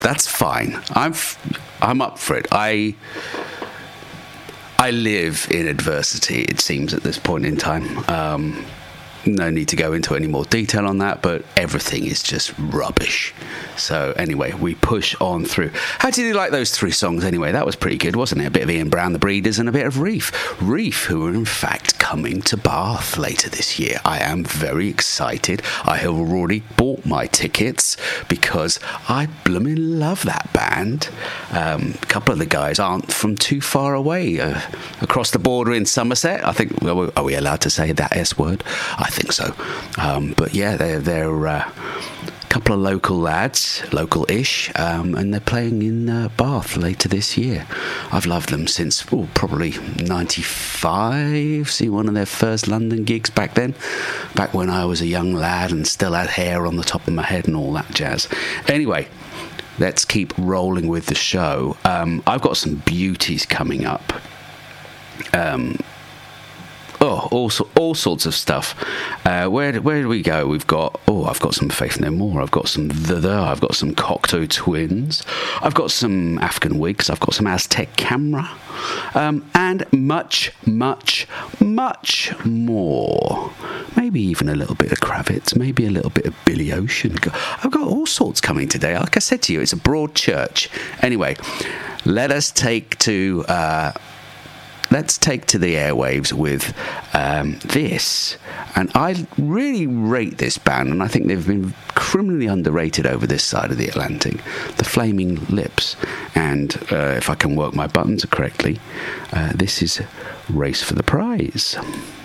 That's fine. I'm up for it. I live in adversity, it seems, at this point in time. No need to go into any more detail on that, but everything is just rubbish. So anyway, we push on through. How did you like those 3 songs anyway? That was pretty good, wasn't it? A bit of Ian Brown, The Breeders, and a bit of Reef. Reef, who are in fact coming to Bath later this year. I am very excited. I have already bought my tickets because I blooming love that band. A couple of the guys aren't from too far away. Across the border in Somerset, I think. Are we allowed to say that S word? I think so. But yeah, they're a couple of local lads, local-ish, and they're playing in Bath later this year. I've loved them since probably 95. See one of their first London gigs back then, back when I was a young lad and still had hair on the top of my head and all that jazz. Anyway, let's keep rolling with the show. I've got some beauties coming up. All sorts of stuff. Where do we go? We've got, I've got some Faith No More. I've got some I've got some Cocteau Twins. I've got some African Wigs. I've got some Aztec Camera. And much, much, much more. Maybe even a little bit of Kravitz. Maybe a little bit of Billy Ocean. I've got all sorts coming today. Like I said to you, it's a broad church. Anyway, let's take to the airwaves with this. And I really rate this band, and I think they've been criminally underrated over this side of the Atlantic. The Flaming Lips. And if I can work my buttons correctly, this is Race for the Prize.